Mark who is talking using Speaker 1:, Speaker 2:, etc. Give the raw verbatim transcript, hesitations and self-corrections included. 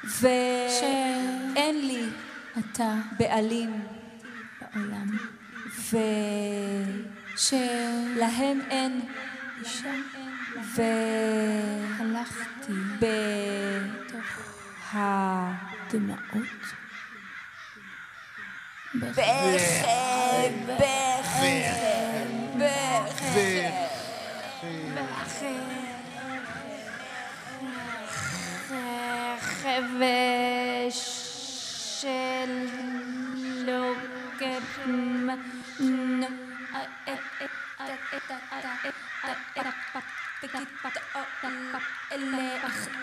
Speaker 1: ואין לי
Speaker 2: אתה
Speaker 1: בעלים
Speaker 2: בעולם,
Speaker 1: ולהם אין
Speaker 2: אישה
Speaker 1: והלכתי
Speaker 2: הלכתי
Speaker 1: בתוך
Speaker 2: דמעות
Speaker 1: בחם, בחם, חבש של לוקם